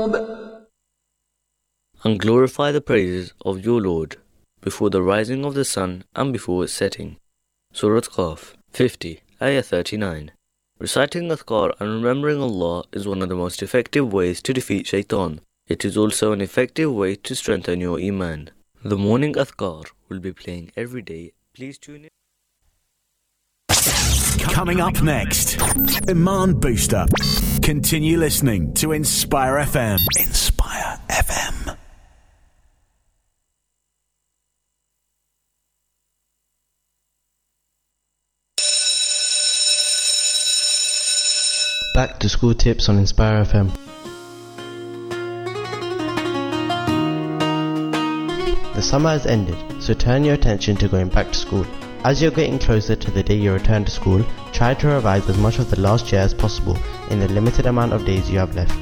And glorify the praises of your Lord before the rising of the sun and before its setting. Surah Qaf 50, Ayah 39. Reciting Adhkar and remembering Allah is one of the most effective ways to defeat shaitan. It is also an effective way to strengthen your Iman. The morning Adhkar will be playing every day. Please tune in. Coming up next, Iman Booster. Continue listening to Inspire FM. Inspire FM. Back to school tips on Inspire FM. The summer has ended, so turn your attention to going back to school. As you're getting closer to the day you return to school, try to revise as much of the last year as possible in the limited amount of days you have left.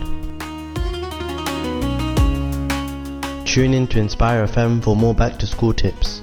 Tune in to Inspire FM for more back to school tips.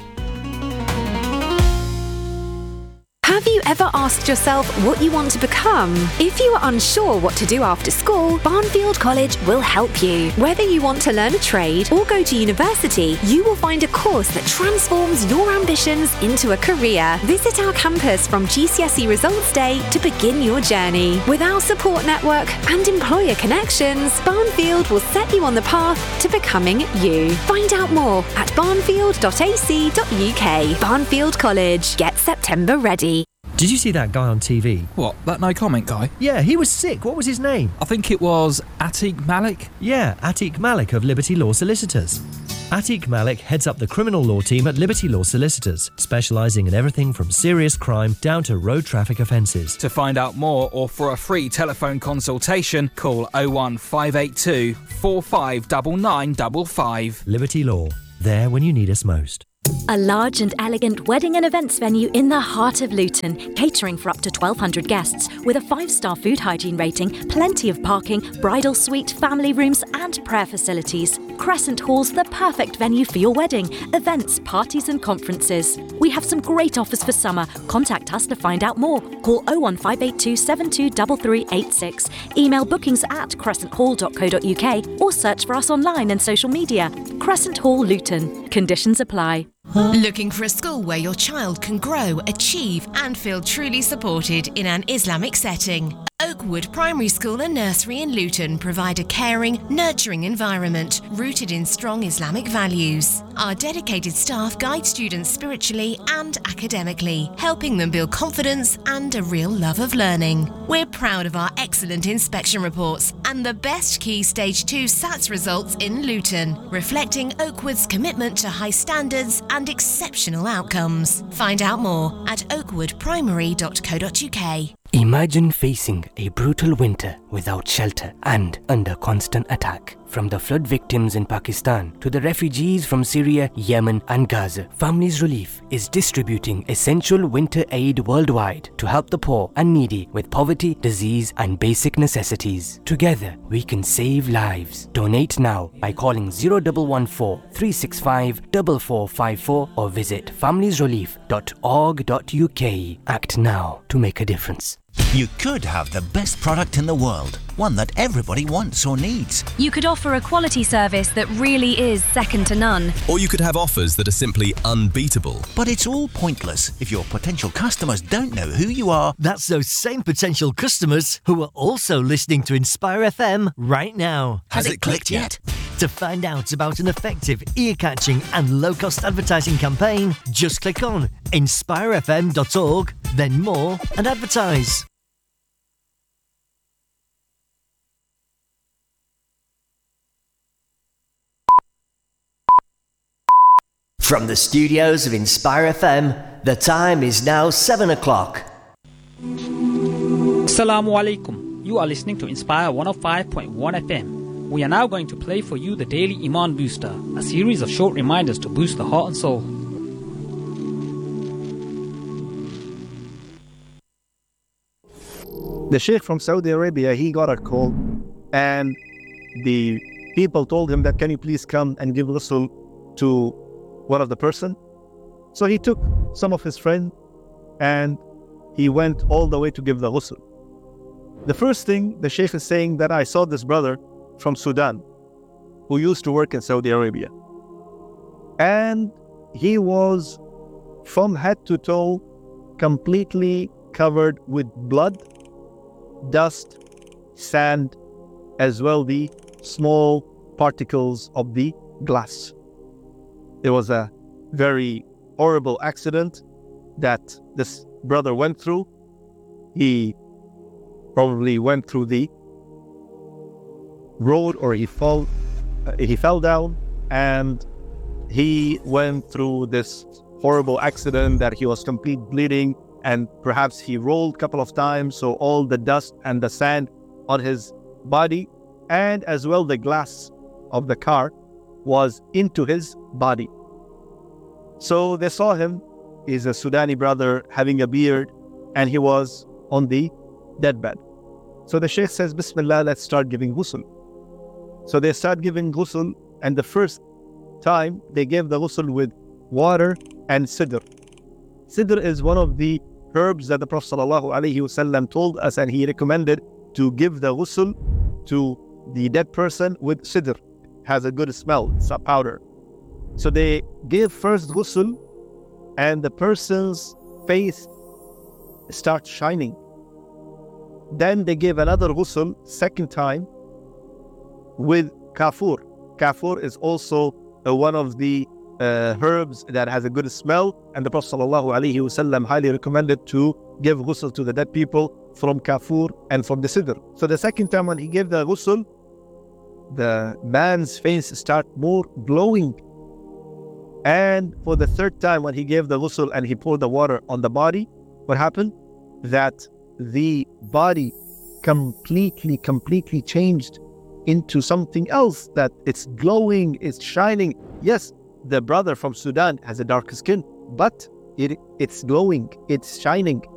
Have you ever asked yourself what you want to become? If you are unsure what to do after school, Barnfield College will help you. Whether you want to learn a trade or go to university, you will find a course that transforms your ambitions into a career. Visit our campus from GCSE Results Day to begin your journey. With our support network and employer connections, Barnfield will set you on the path to becoming you. Find out more at barnfield.ac.uk. Barnfield College. Get September ready. Did you see that guy on TV? What, that no comment guy? Yeah, he was sick. What was his name? I think it was Atiq Malik. Yeah, Atiq Malik of Liberty Law Solicitors. Atiq Malik heads up the criminal law team at Liberty Law Solicitors, specialising in everything from serious crime down to road traffic offences. To find out more or for a free telephone consultation, call 01582 459955. Liberty Law, there when you need us most. A large and elegant wedding and events venue in the heart of Luton, catering for up to 1,200 guests, with a 5-star food hygiene rating, plenty of parking, bridal suite, family rooms and prayer facilities. Crescent Hall's the perfect venue for your wedding, events, parties and conferences. We have some great offers for summer. Contact us to find out more. Call 01582 723386. Email bookings@crescenthall.co.uk or search for us online and social media. Crescent Hall Luton. Conditions apply. Looking for a school where your child can grow, achieve and feel truly supported in an Islamic setting? Oakwood Primary School and Nursery in Luton provide a caring, nurturing environment rooted in strong Islamic values. Our dedicated staff guide students spiritually and academically, helping them build confidence and a real love of learning. We're proud of our excellent inspection reports and the best Key Stage 2 SATS results in Luton, reflecting Oakwood's commitment to high standards and exceptional outcomes. Find out more at oakwoodprimary.co.uk. Imagine facing a brutal winter without shelter and under constant attack. From the flood victims in Pakistan to the refugees from Syria, Yemen and Gaza, Families Relief is distributing essential winter aid worldwide to help the poor and needy with poverty, disease and basic necessities. Together, we can save lives. Donate now by calling 0114 365 4454 or visit familiesrelief.org.uk. Act now to make a difference. You could have the best product in the world, one that everybody wants or needs. You could offer a quality service that really is second to none. Or you could have offers that are simply unbeatable. But it's all pointless if your potential customers don't know who you are. That's those same potential customers who are also listening to Inspire FM right now. Has it clicked yet? To find out about an effective, ear-catching and low-cost advertising campaign, just click on inspirefm.org, then more and advertise. From the studios of Inspire FM, the time is now 7 o'clock. Assalamu alaikum. You are listening to Inspire 105.1 FM. We are now going to play for you the Daily Iman Booster, a series of short reminders to boost the heart and soul. The Sheikh from Saudi Arabia, he got a call and the people told him that, can you please come and give ghusl to one of the person? So he took some of his friends and he went all the way to give the ghusl. The first thing the Sheikh is saying that I saw this brother from Sudan who used to work in Saudi Arabia. And he was from head to toe completely covered with blood, dust, sand, as well the small particles of the glass. It was a very horrible accident that this brother went through. He probably went through the road, or he fell down, and he went through this horrible accident that he was complete bleeding, and perhaps he rolled a couple of times, so all the dust and the sand on his body and as well the glass of the car was into his body. So they saw him. He's a Sudani brother having a beard, and he was on the deathbed. So the Sheikh says, Bismillah, let's start giving ghusl. So they start giving ghusl, and the first time they gave the ghusl with water and sidr. Sidr is one of the herbs that the Prophet ﷺ told us, and he recommended to give the ghusl to the dead person with sidr. It has a good smell, it's a powder. So they gave first ghusl, and the person's face starts shining. Then they gave another ghusl, second time, with kafur. Kafur is also one of the herbs that has a good smell, and the Prophet ﷺ highly recommended to give ghusl to the dead people from kafur and from the sidr. So the second time when he gave the ghusl, the man's face started more glowing. And for the third time when he gave the ghusl and he poured the water on the body, what happened? That the body completely changed into something else, that it's glowing, it's shining. Yes, the brother from Sudan has a dark skin, but it's glowing, it's shining.